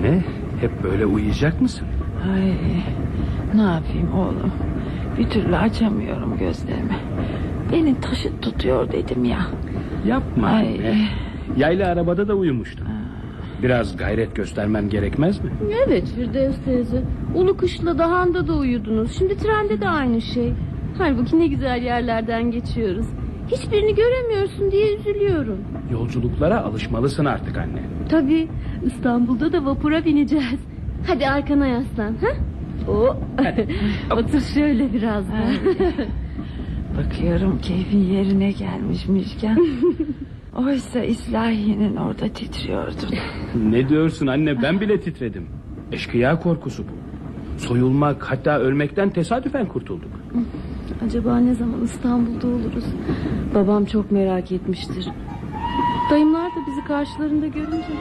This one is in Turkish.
Anne, hep böyle uyuyacak mısın? Ay, ne yapayım oğlum? Bir türlü açamıyorum gözlerimi. Beni taşıt tutuyor dedim ya. Yapma anne. Yaylı arabada da uyumuştum. Biraz gayret göstermem gerekmez mi? Evet Firdevs teyze. Ulu Kışla'da, Han'da da uyudunuz. Şimdi trende de aynı şey. Halbuki ne güzel yerlerden geçiyoruz. Hiçbirini göremiyorsun diye üzülüyorum. Yolculuklara alışmalısın artık anne. Tabii, İstanbul'da da vapura bineceğiz. Hadi arkana yaslan. Ha? Otur şöyle biraz da. Bakıyorum keyfin yerine gelmiş Müjgan. Oysa İslahiye'nin orada titriyordun. Ne diyorsun anne, ben bile titredim. Eşkıya korkusu bu. Soyulmak, hatta ölmekten tesadüfen kurtulduk. Acaba ne zaman İstanbul'da oluruz? Babam çok merak etmiştir. Dayımlar da bizi karşılarında görünce